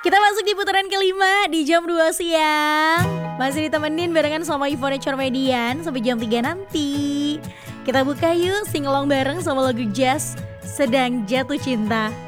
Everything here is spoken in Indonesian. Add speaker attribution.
Speaker 1: Kita masuk di putaran kelima di jam 2 siang. Masih ditemenin barengan sama Ivo Nature Median sampai jam 3 nanti. Kita buka yuk singelong bareng sama lagu Jazz Sedang Jatuh Cinta.